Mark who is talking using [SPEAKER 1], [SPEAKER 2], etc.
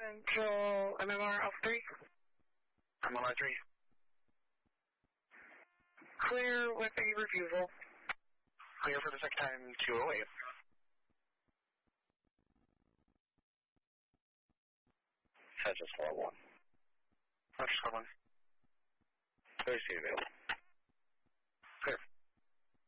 [SPEAKER 1] Central MMR Alpha 3.
[SPEAKER 2] MMR 3.
[SPEAKER 1] Clear with a refusal.
[SPEAKER 2] Clear for the second time, 208.
[SPEAKER 3] Central Squad 1.
[SPEAKER 2] Central Squad 1.
[SPEAKER 3] Where's he available?